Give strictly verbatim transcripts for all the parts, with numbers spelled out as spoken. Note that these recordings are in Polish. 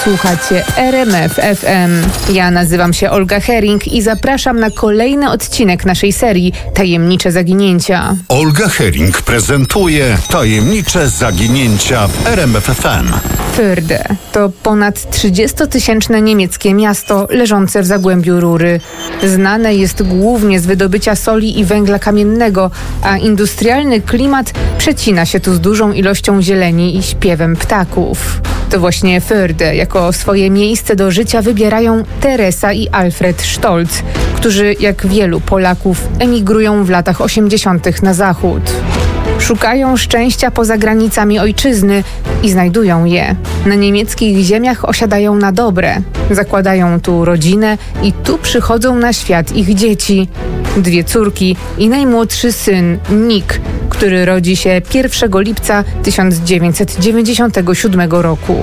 Słuchacie R M F F M. Ja nazywam się Olga Hering i zapraszam na kolejny odcinek naszej serii Tajemnicze Zaginięcia. Olga Hering prezentuje Tajemnicze Zaginięcia w R M F F M. Förde to ponad trzydziestotysięczne niemieckie miasto leżące w zagłębiu Rury. Znane jest głównie z wydobycia soli i węgla kamiennego, a industrialny klimat przecina się tu z dużą ilością zieleni i śpiewem ptaków. To właśnie Förde jako swoje miejsce do życia wybierają Teresa i Alfred Stolz, którzy jak wielu Polaków emigrują w latach osiemdziesiątych na zachód. Szukają szczęścia poza granicami ojczyzny i znajdują je. Na niemieckich ziemiach osiadają na dobre. Zakładają tu rodzinę i tu przychodzą na świat ich dzieci. Dwie córki i najmłodszy syn Nick, który rodzi się pierwszego lipca tysiąc dziewięćset dziewięćdziesiątego siódmego roku.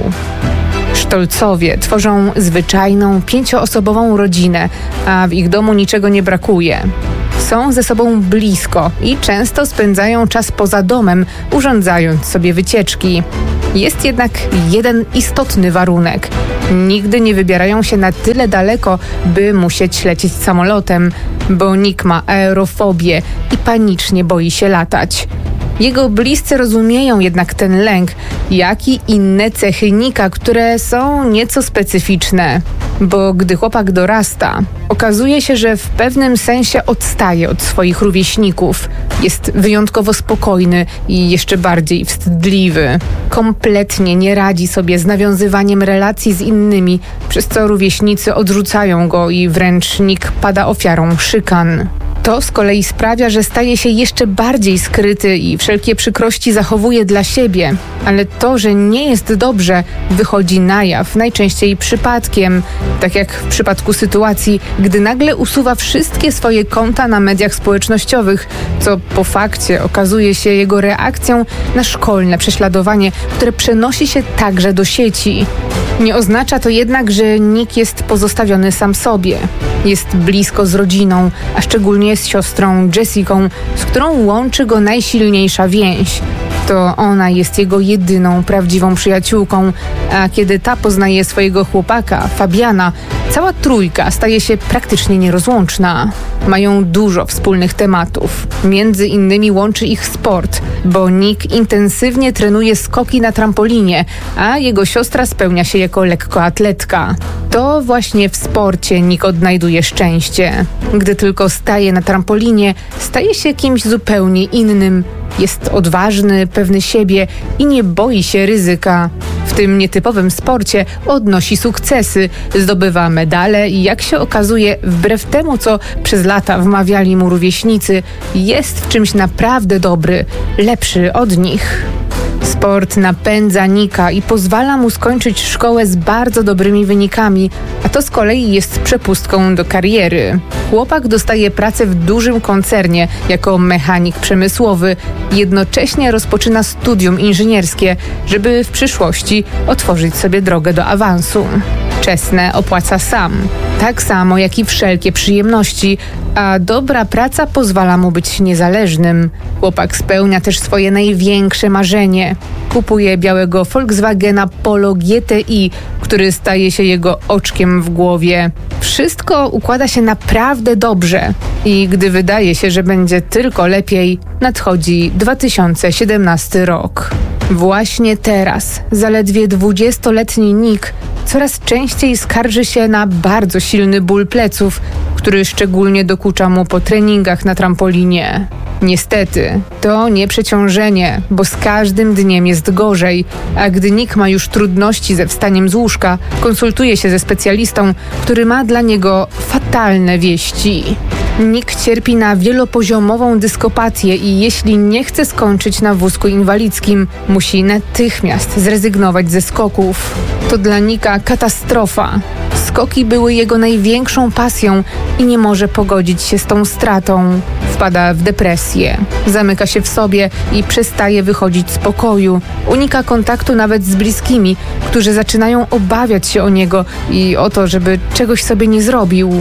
Stolzowie tworzą zwyczajną, pięcioosobową rodzinę, a w ich domu niczego nie brakuje. Są ze sobą blisko i często spędzają czas poza domem, urządzając sobie wycieczki. Jest jednak jeden istotny warunek. Nigdy nie wybierają się na tyle daleko, by musieć lecieć samolotem, bo Nick ma aerofobię i panicznie boi się latać. Jego bliscy rozumieją jednak ten lęk, jak i inne cechy Nicka, które są nieco specyficzne. Bo gdy chłopak dorasta, okazuje się, że w pewnym sensie odstaje od swoich rówieśników. Jest wyjątkowo spokojny i jeszcze bardziej wstydliwy. Kompletnie nie radzi sobie z nawiązywaniem relacji z innymi, przez co rówieśnicy odrzucają go i wręcz Nick pada ofiarą szykan. To z kolei sprawia, że staje się jeszcze bardziej skryty i wszelkie przykrości zachowuje dla siebie. Ale to, że nie jest dobrze, wychodzi na jaw, najczęściej przypadkiem. Tak jak w przypadku sytuacji, gdy nagle usuwa wszystkie swoje konta na mediach społecznościowych, co po fakcie okazuje się jego reakcją na szkolne prześladowanie, które przenosi się także do sieci. Nie oznacza to jednak, że Nick jest pozostawiony sam sobie. Jest blisko z rodziną, a szczególnie z siostrą Jessicą, z którą łączy go najsilniejsza więź. To ona jest jego jedyną prawdziwą przyjaciółką, a kiedy ta poznaje swojego chłopaka, Fabiana, cała trójka staje się praktycznie nierozłączna. Mają dużo wspólnych tematów. Między innymi łączy ich sport, bo Nick intensywnie trenuje skoki na trampolinie, a jego siostra spełnia się jako lekkoatletka. To właśnie w sporcie Nick odnajduje szczęście. Gdy tylko staje na trampolinie, staje się kimś zupełnie innym. Jest odważny, pewny siebie i nie boi się ryzyka. W tym nietypowym sporcie odnosi sukcesy, zdobywa medale i jak się okazuje, wbrew temu, co przez lata wmawiali mu rówieśnicy, jest w czymś naprawdę dobry, lepszy od nich. Sport napędza Nicka i pozwala mu skończyć szkołę z bardzo dobrymi wynikami, a to z kolei jest przepustką do kariery. Chłopak dostaje pracę w dużym koncernie jako mechanik przemysłowy. Jednocześnie rozpoczyna studium inżynierskie, żeby w przyszłości otworzyć sobie drogę do awansu. Czesne opłaca sam, tak samo jak i wszelkie przyjemności, a dobra praca pozwala mu być niezależnym. Chłopak spełnia też swoje największe marzenie. Kupuje białego Volkswagena Polo G T I, który staje się jego oczkiem w głowie. Wszystko układa się naprawdę dobrze i gdy wydaje się, że będzie tylko lepiej, nadchodzi dwa tysiące siedemnasty rok. Właśnie teraz zaledwie dwudziestoletni Nick coraz częściej skarży się na bardzo silny ból pleców, który szczególnie dokucza mu po treningach na trampolinie. Niestety, to nie przeciążenie, bo z każdym dniem jest gorzej, a gdy Nick ma już trudności ze wstaniem z łóżka, konsultuje się ze specjalistą, który ma dla niego fatalne wieści. Nick cierpi na wielopoziomową dyskopatię i jeśli nie chce skończyć na wózku inwalidzkim, musi natychmiast zrezygnować ze skoków. To dla Nicka katastrofa. Skoki były jego największą pasją i nie może pogodzić się z tą stratą. Wpada w depresję, zamyka się w sobie i przestaje wychodzić z pokoju. Unika kontaktu nawet z bliskimi, którzy zaczynają obawiać się o niego i o to, żeby czegoś sobie nie zrobił.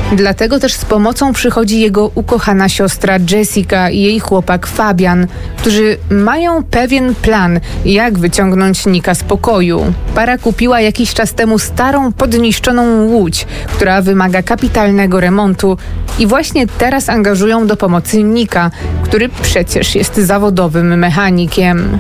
Dlatego też z pomocą przychodzi jego ukochana siostra Jessica i jej chłopak Fabian, którzy mają pewien plan, jak wyciągnąć Nicka z pokoju. Para kupiła jakiś czas temu starą, podniszczoną łódź, która wymaga kapitalnego remontu i właśnie teraz angażują do pomocy Nicka, który przecież jest zawodowym mechanikiem.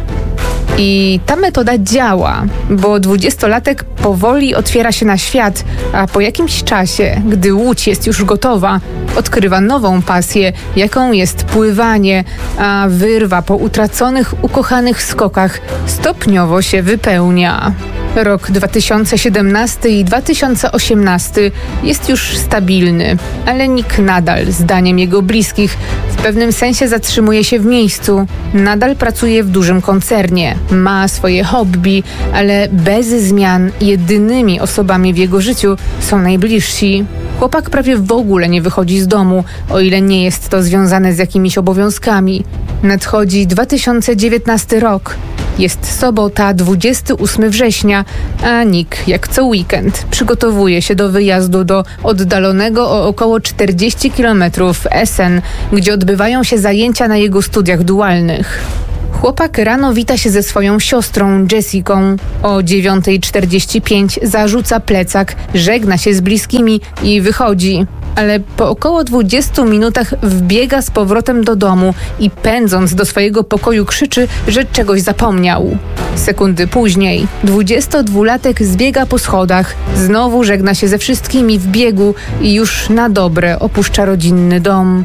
I ta metoda działa, bo dwudziestolatek powoli otwiera się na świat, a po jakimś czasie, gdy łódź jest już gotowa, odkrywa nową pasję, jaką jest pływanie, a wyrwa po utraconych, ukochanych skokach stopniowo się wypełnia. Rok dwa tysiące siedemnasty i dwa tysiące osiemnasty jest już stabilny, ale Nick nadal, zdaniem jego bliskich, w pewnym sensie zatrzymuje się w miejscu. Nadal pracuje w dużym koncernie, ma swoje hobby, ale bez zmian jedynymi osobami w jego życiu są najbliżsi. Chłopak prawie w ogóle nie wychodzi z domu, o ile nie jest to związane z jakimiś obowiązkami. Nadchodzi dwa tysiące dziewiętnasty rok. Jest sobota, dwudziestego ósmego września, a Nick, jak co weekend, przygotowuje się do wyjazdu do oddalonego o około czterdzieści kilometrów Essen, gdzie odbywają się zajęcia na jego studiach dualnych. Chłopak rano wita się ze swoją siostrą Jessicą. O dziewiąta czterdzieści pięć zarzuca plecak, żegna się z bliskimi i wychodzi. Ale po około dwudziestu minutach wbiega z powrotem do domu i pędząc do swojego pokoju krzyczy, że czegoś zapomniał. Sekundy później dwudziestodwulatek zbiega po schodach, znowu żegna się ze wszystkimi w biegu i już na dobre opuszcza rodzinny dom.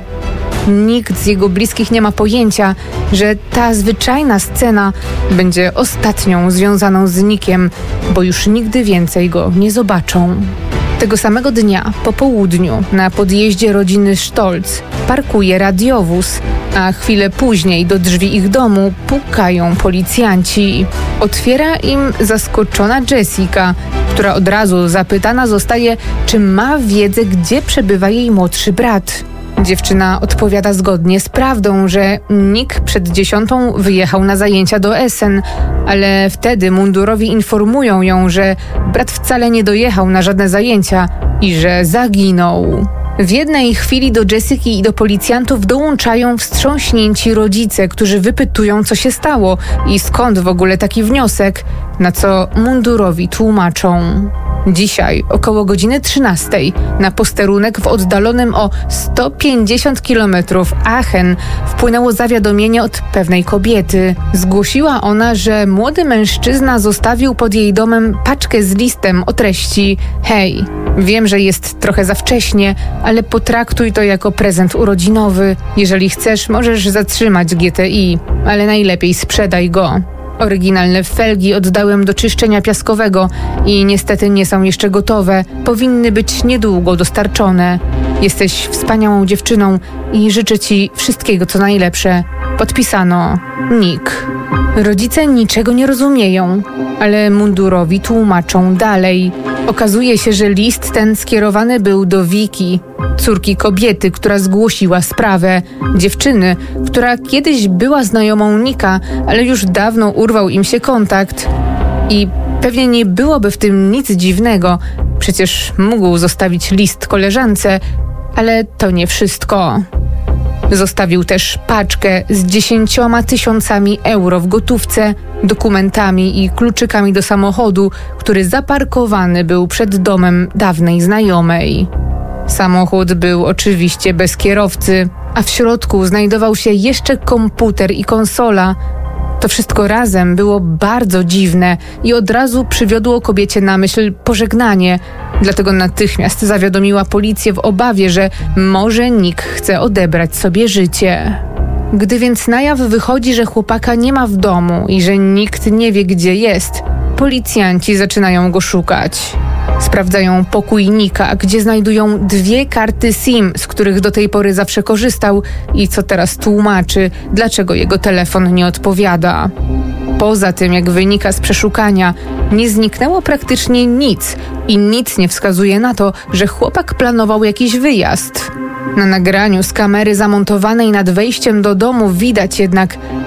Nikt z jego bliskich nie ma pojęcia, że ta zwyczajna scena będzie ostatnią związaną z Nickiem, bo już nigdy więcej go nie zobaczą. Tego samego dnia, po południu, na podjeździe rodziny Stolz parkuje radiowóz, a chwilę później do drzwi ich domu pukają policjanci. Otwiera im zaskoczona Jessica, która od razu zapytana zostaje, czy ma wiedzę, gdzie przebywa jej młodszy brat. Dziewczyna odpowiada zgodnie z prawdą, że Nick przed dziesiątą wyjechał na zajęcia do Essen, ale wtedy mundurowi informują ją, że brat wcale nie dojechał na żadne zajęcia i że zaginął. W jednej chwili do Jessiki i do policjantów dołączają wstrząśnięci rodzice, którzy wypytują, co się stało i skąd w ogóle taki wniosek, na co mundurowi tłumaczą. Dzisiaj, około godziny trzynastej, na posterunek w oddalonym o sto pięćdziesiąt kilometrów Aachen wpłynęło zawiadomienie od pewnej kobiety. Zgłosiła ona, że młody mężczyzna zostawił pod jej domem paczkę z listem o treści: hej, wiem, że jest trochę za wcześnie, ale potraktuj to jako prezent urodzinowy. Jeżeli chcesz, możesz zatrzymać G T I, ale najlepiej sprzedaj go. Oryginalne felgi oddałem do czyszczenia piaskowego i niestety nie są jeszcze gotowe. Powinny być niedługo dostarczone. Jesteś wspaniałą dziewczyną i życzę ci wszystkiego, co najlepsze. Podpisano Nick. Rodzice niczego nie rozumieją, ale mundurowi tłumaczą dalej. Okazuje się, że list ten skierowany był do Wiki, córki kobiety, która zgłosiła sprawę, dziewczyny, która kiedyś była znajomą Nicka, ale już dawno urwał im się kontakt. I pewnie nie byłoby w tym nic dziwnego, przecież mógł zostawić list koleżance, ale to nie wszystko. Zostawił też paczkę z dziesięcioma tysiącami euro w gotówce, dokumentami i kluczykami do samochodu, który zaparkowany był przed domem dawnej znajomej. Samochód był oczywiście bez kierowcy, a w środku znajdował się jeszcze komputer i konsola. To wszystko razem było bardzo dziwne i od razu przywiodło kobiecie na myśl pożegnanie. Dlatego natychmiast zawiadomiła policję w obawie, że może Nick chce odebrać sobie życie. Gdy więc na jaw wychodzi, że chłopaka nie ma w domu i że nikt nie wie, gdzie jest, policjanci zaczynają go szukać. Sprawdzają pokój Nicka, gdzie znajdują dwie karty SIM, z których do tej pory zawsze korzystał i co teraz tłumaczy, dlaczego jego telefon nie odpowiada. Poza tym, jak wynika z przeszukania, nie zniknęło praktycznie nic i nic nie wskazuje na to, że chłopak planował jakiś wyjazd. Na nagraniu z kamery zamontowanej nad wejściem do domu widać jednak,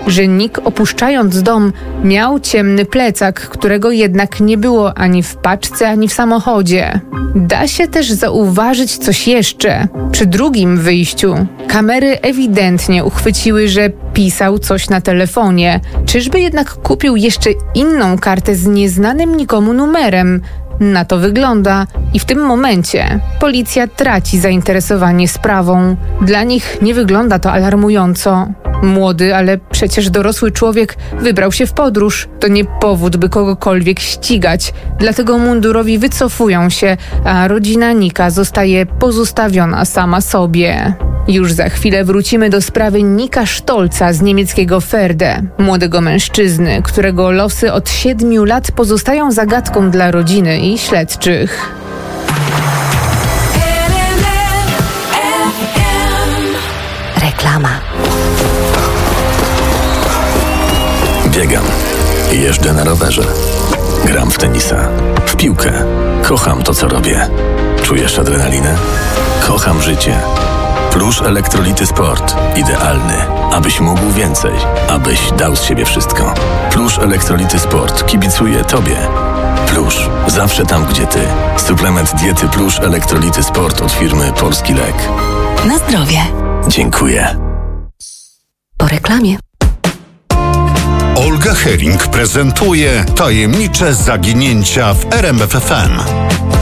że Nick, opuszczając dom, miał ciemny plecak, którego jednak nie było ani w paczce, ani w samochodzie. Da się też zauważyć coś jeszcze. Przy drugim wyjściu kamery ewidentnie uchwyciły, że pisał coś na telefonie. Czyżby jednak kupił jeszcze inną kartę z nieznanym nikomu numerem? Na to wygląda i w tym momencie policja traci zainteresowanie sprawą. Dla nich nie wygląda to alarmująco. Młody, ale przecież dorosły człowiek wybrał się w podróż. To nie powód, by kogokolwiek ścigać. Dlatego mundurowi wycofują się, a rodzina Nicka zostaje pozostawiona sama sobie. Już za chwilę wrócimy do sprawy Nicka Stolza z niemieckiego Förde, młodego mężczyzny, którego losy od siedmiu lat pozostają zagadką dla rodziny i śledczych. Reklama. Biegam. Jeżdżę na rowerze. Gram w tenisa. W piłkę. Kocham to, co robię. Czujesz adrenalinę? Kocham życie. Plusz Elektrolity Sport. Idealny, abyś mógł więcej. Abyś dał z siebie wszystko. Plusz Elektrolity Sport kibicuje Tobie. Plusz. Zawsze tam, gdzie Ty. Suplement diety Plusz Elektrolity Sport od firmy Polski Lek. Na zdrowie. Dziękuję. Po reklamie. Olga Hering prezentuje tajemnicze zaginięcia w R M F F M.